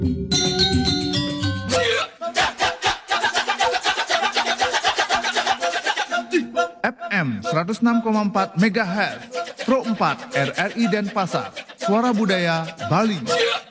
FM 106,4 MHz, Pro 4 RRI Denpasar, Suara Budaya Bali.